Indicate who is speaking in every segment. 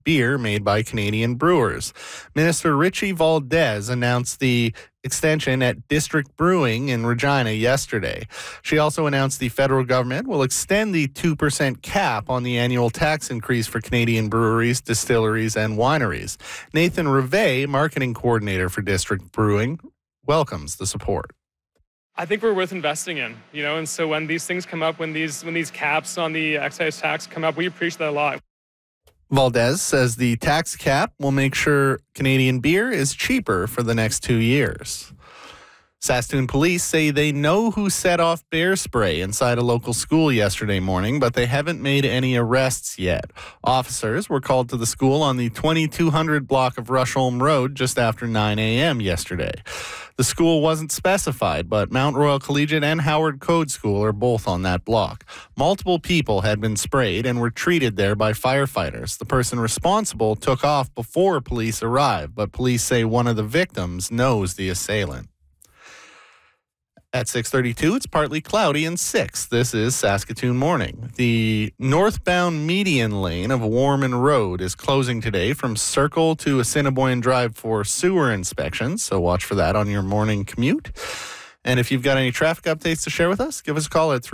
Speaker 1: beer made by Canadian brewers. Minister Richie Valdez announced the extension at District Brewing in Regina yesterday. She also announced the federal government will extend the 2% cap on the annual tax increase for Canadian breweries, distilleries, and wineries. Nathan Rivet, marketing coordinator for District Brewing, welcomes the support.
Speaker 2: I think we're worth investing in, and so when these things come up, when these caps on the excise tax come up, we appreciate that a lot.
Speaker 1: Valdez says the tax cap will make sure Canadian beer is cheaper for the next 2 years. Saskatoon police say they know who set off bear spray inside a local school yesterday morning, but they haven't made any arrests yet. Officers were called to the school on the 2200 block of Rushholm Road just after 9 a.m. yesterday. The school wasn't specified, but Mount Royal Collegiate and Howard Code School are both on that block. Multiple people had been sprayed and were treated there by firefighters. The person responsible took off before police arrived, but police say one of the victims knows the assailant. At 6:32, it's partly cloudy and 6. This is Saskatoon Morning. The northbound median lane of Warman Road is closing today from Circle to Assiniboine Drive for sewer inspections, so watch for that on your morning commute. And if you've got any traffic updates to share with us, give us a call at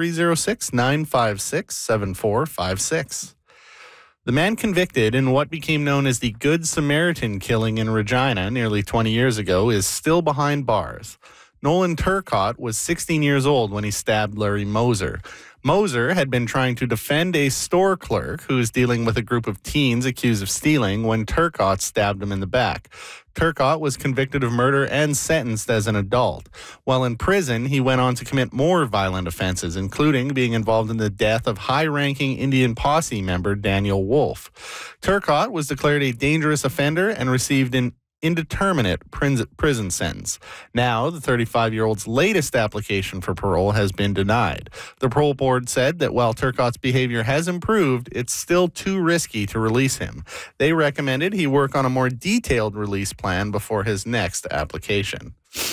Speaker 1: 306-956-7456. The man convicted in what became known as the Good Samaritan killing in Regina nearly 20 years ago is still behind bars. Nolan Turcott was 16 years old when he stabbed Larry Moser. Moser had been trying to defend a store clerk who was dealing with a group of teens accused of stealing when Turcott stabbed him in the back. Turcott was convicted of murder and sentenced as an adult. While in prison, he went on to commit more violent offenses, including being involved in the death of high-ranking Indian Posse member Daniel Wolf. Turcott was declared a dangerous offender and received an indeterminate prison sentence. Now, the 35-year-old's latest application for parole has been denied. The parole board said that while Turcott's behavior has improved, it's still too risky to release him. They recommended he work on a more detailed release plan before his next application.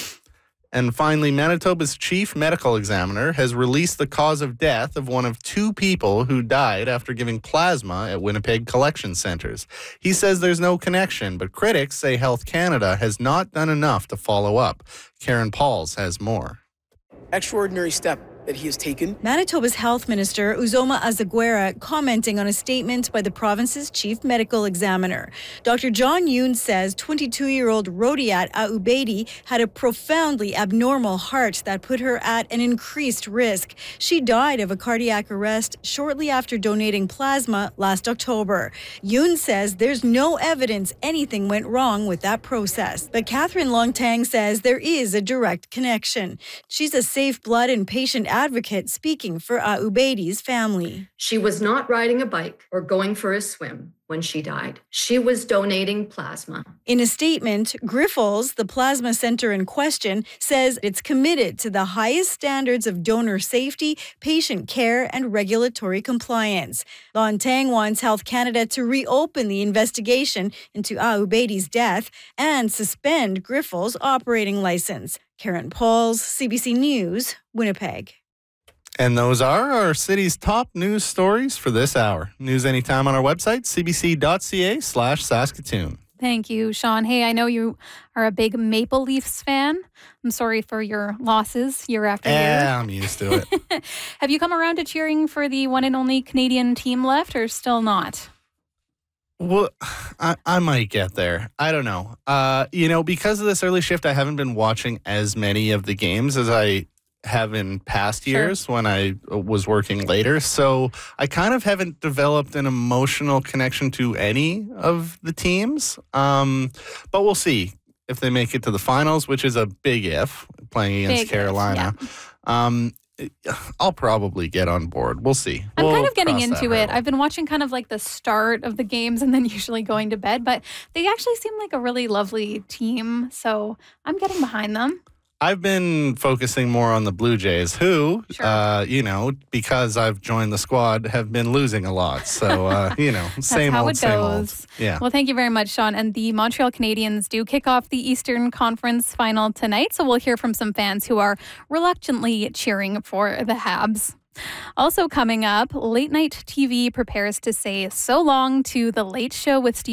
Speaker 1: And finally, Manitoba's chief medical examiner has released the cause of death of one of 2 people who died after giving plasma at Winnipeg collection centers. He says there's no connection, but critics say Health Canada has not done enough to follow up. Karen Pauls has more.
Speaker 3: Extraordinary step that he has taken.
Speaker 4: Manitoba's Health Minister, Uzoma Azaguera, commenting on a statement by the province's chief medical examiner. Dr. John Yoon says 22-year-old Rodiat Aubeidi had a profoundly abnormal heart that put her at an increased risk. She died of a cardiac arrest shortly after donating plasma last October. Yoon says there's no evidence anything went wrong with that process. But Catherine Longtang says there is a direct connection. She's a safe blood and patient advocate speaking for Aubeidi's family.
Speaker 5: She was not riding a bike or going for a swim when she died. She was donating plasma.
Speaker 4: In a statement, Grifols, the plasma center in question, says it's committed to the highest standards of donor safety, patient care, and regulatory compliance. Longtang wants Health Canada to reopen the investigation into Aubeidi's death and suspend Grifols' operating license. Karen Pauls, CBC News, Winnipeg.
Speaker 1: And those are our city's top news stories for this hour. News anytime on our website, cbc.ca/Saskatoon.
Speaker 6: Thank you, Sean. Hey, I know you are a big Maple Leafs fan. I'm sorry for your losses year after year.
Speaker 1: Yeah, I'm used to it.
Speaker 6: Have you come around to cheering for the one and only Canadian team left, or still not?
Speaker 1: Well, I might get there. I don't know. Because of this early shift, I haven't been watching as many of the games as I have in past years when I was working later. So I kind of haven't developed an emotional connection to any of the teams. But we'll see if they make it to the finals, which is a big if, playing against Carolina. I'll probably get on board. We'll see.
Speaker 6: I'm kind of getting into it. I've been watching kind of like the start of the games and then usually going to bed, but they actually seem like a really lovely team. So I'm getting behind them.
Speaker 1: I've been focusing more on the Blue Jays, who, because I've joined the squad, have been losing a lot. So, same old. Yeah.
Speaker 6: Well, thank you very much, Sean. And the Montreal Canadiens do kick off the Eastern Conference final tonight. So we'll hear from some fans who are reluctantly cheering for the Habs. Also coming up, late night TV prepares to say so long to The Late Show with Stephen